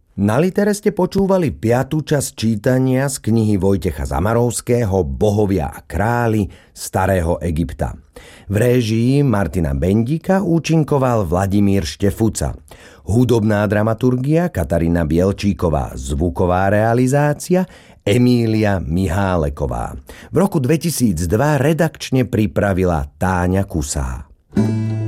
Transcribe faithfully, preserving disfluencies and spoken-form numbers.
Na Litere ste počúvali piatú časť čítania z knihy Vojtecha Zamarovského Bohovia a králi starého Egypta. V réžii Martina Bendika účinkoval Vladimír Štefuca. Hudobná dramaturgia Katarína Bielčíková, zvuková realizácia Emília Miháleková. V roku dvetisícdva redakčne pripravila Táňa Kusá.